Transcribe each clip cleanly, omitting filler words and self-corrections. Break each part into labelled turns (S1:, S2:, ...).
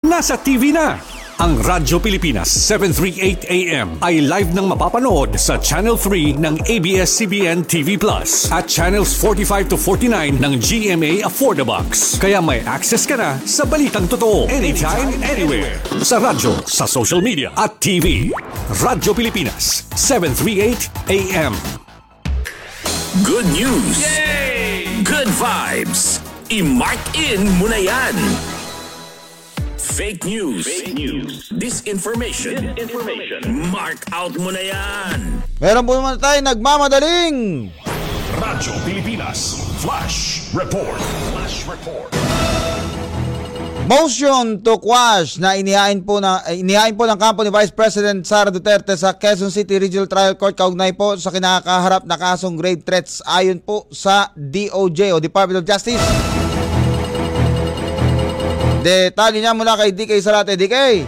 S1: nasa TV na. Ang Radyo Pilipinas 738 AM ay live nang mapapanood sa Channel 3 ng ABS-CBN TV Plus at Channels 45 to 49 ng GMA Affordabox. Kaya may access ka na sa balitang totoo anytime, anywhere. Sa radyo, sa social media at TV. Radyo Pilipinas 738 AM.
S2: Good news! Yay! Good vibes! I-mark in mo na yan! Fake news. Disinformation. Mark out mo na yan.
S3: Meron po naman tayo nagmamadaling
S2: Radyo Pilipinas Flash Report.
S3: Motion to quash na inihain po ng kampo ni Vice President Sara Duterte sa Quezon City Regional Trial Court kaugnay po sa kinakaharap na kasong grave threats ayon po sa DOJ o Department of Justice. Detalye niya mula kay DK Zarate. DK!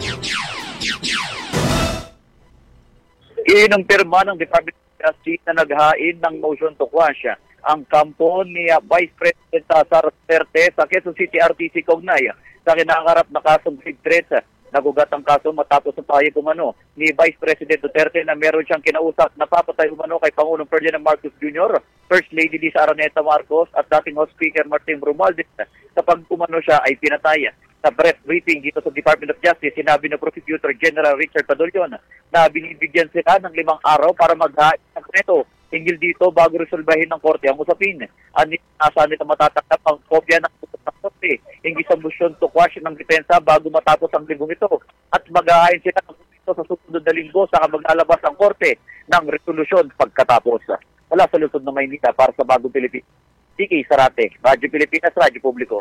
S4: Inumpirma ng Department of Justice na naghain ng motion to quash ang kampo ni Vice President Sara Duterte sa Quezon City RTC kaugnay sa kinakaharap na kasong grave threats. Nagugat ang kaso matapos ng pahayag umano ni Vice President Duterte na meron siyang kinausap na papatay umano kay Pangulong Ferdinand Marcos Jr., First Lady Lisa Araneta Marcos at dating House Speaker Martin Romualdez. Kapag umano siya ay pinatay. Sa press briefing dito sa Department of Justice, sinabi ng Prosecutor General Richard Padulyon na binibigyan sila ng 5 araw para maghain ng kreto. Hinggil dito bago resolbahin ng korte ang usapin. Asahan nila matatanggap ang kopya ng korte hinggil sa motion to quash ng depensa bago matapos ang linggong ito. At maghahain sila ng ito sa susunod na linggo saka maglalabas ang korte ng resolusyon pagkatapos. Wala sa Luzon ng Maynila para sa Bagong Pilipinas. DK Zarate, Radyo Pilipinas, Radyo Publiko.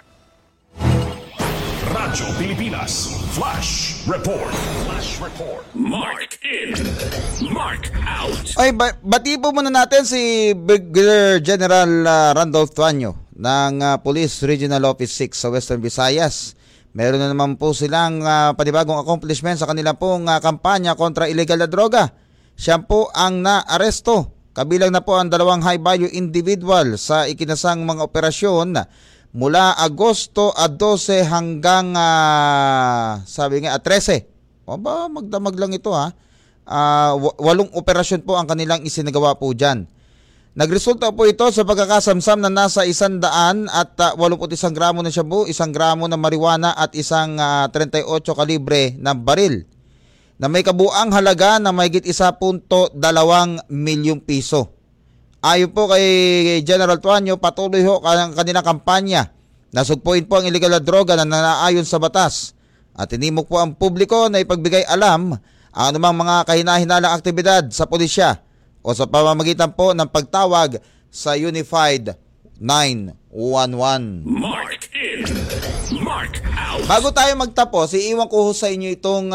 S2: Radyo Pilipinas Flash Report. Mark in. Mark out.
S3: Ay, bati po muna natin si Brigadier General Randolph Tuanyo ng Police Regional Office 6 sa Western Visayas. Meron na naman po silang panibagong accomplishment sa kanila pong kampanya kontra illegal na droga. Siya po ang naaresto. Kabilang na po ang 2 high-value individual sa ikinasang mga operasyon mula Agosto 12 hanggang sabi nga 13. O ba, magdamag lang ito ha. 8 operasyon po ang kanilang isinagawa po dyan. Nagresulta po ito sa pagkakasamsam na nasa 100 at 81 gramo na shabu, 1 gramo na marijuana at isang 38 kalibre na baril na may kabuang halaga na mahigit 1.2 milyong piso. Ayon po kay General Tuanyo, patuloy ho ang kanilang kampanya. Nasugpuin po ang illegal na droga na nanaayon sa batas. At tinimok po ang publiko na ipagbigay alam ang anumang mga kahinahinalang aktibidad sa pulisya o sa pamamagitan po ng pagtawag sa Unified 911.
S2: Mark in. Mark out.
S3: Bago tayo magtapos, iiwan ko sa inyo itong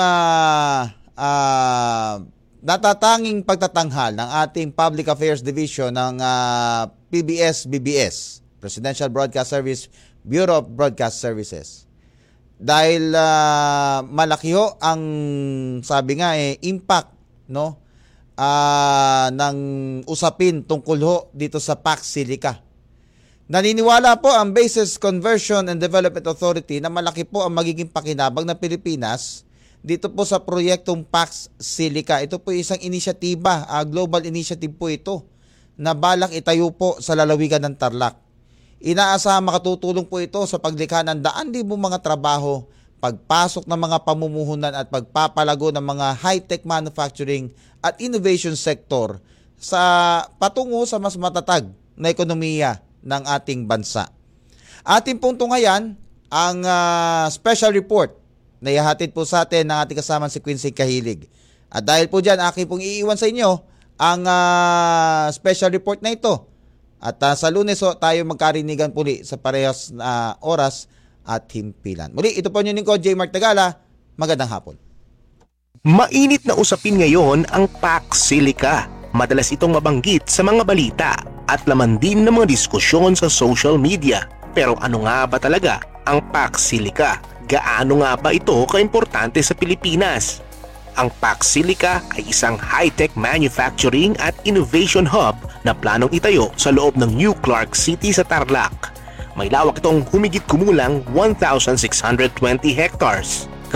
S3: natatanging pagtatanghal ng ating Public Affairs Division ng PBS-BBS, Presidential Broadcast Service, Bureau of Broadcast Services. Dahil malaki ho ang sabi nga impact no ng usapin tungkol ho dito sa Pax Silica. Naniniwala po ang Bases Conversion and Development Authority na malaki po ang magiging pakinabang ng Pilipinas dito po sa proyektong Pax Silica. Ito po isang inisyatiba, global initiative po ito na balak itayo po sa lalawigan ng Tarlac. Inaasahang makatutulong po ito sa paglikha ng daan-libong mga trabaho, pagpasok ng mga pamumuhunan at pagpapalago ng mga high-tech manufacturing at innovation sector sa patungo sa mas matatag na ekonomiya ng ating bansa. Ating pong tunghayan ang special report na ihahatid po sa atin ng ating kasama si Quincy Kahilig. At dahil po dyan, aking pong iiwan sa inyo ang special report na ito. At sa Lunes tayo magkarinigan puli sa parehas na oras at himpilan. Muli, ito po yung lingkod, J. Mark Tagala. Magandang hapon.
S5: Mainit na usapin ngayon ang Pax Silica. Madalas itong mabanggit sa mga balita at laman din ng mga diskusyon sa social media. Pero ano nga ba talaga ang Pax Silica? Gaano nga ba ito kaimportante sa Pilipinas? Ang Pax Silica ay isang high-tech manufacturing at innovation hub na planong itayo sa loob ng New Clark City sa Tarlac. May lawak itong humigit kumulang 1,620 hectares.